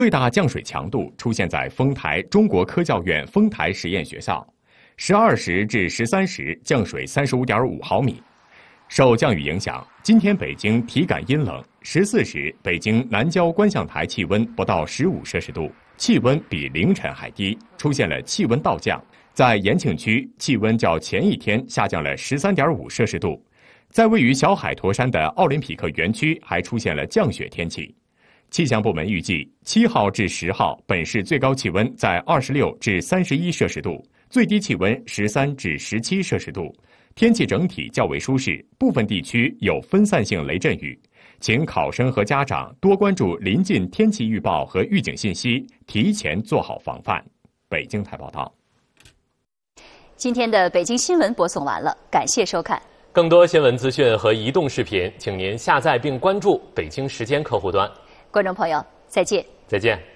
最大降水强度出现在丰台中国科教院丰台实验学校，12时至13时降水35.5毫米。受降雨影响，今天北京体感阴冷。14时，北京南郊观象台气温不到15摄氏度，气温比凌晨还低，出现了气温倒降。在延庆区，气温较前一天下降了13.5摄氏度。在位于小海坨山的奥林匹克园区，还出现了降雪天气。气象部门预计，7号至10号本市最高气温在26至31摄氏度，最低气温13至17摄氏度，天气整体较为舒适，部分地区有分散性雷阵雨。请考生和家长多关注临近天气预报和预警信息，提前做好防范。北京台报道。 今天的北京新闻播送完了，感谢收看。 更多新闻资讯和移动视频，请您下载并关注北京时间客户端。 观众朋友，再见。 再见。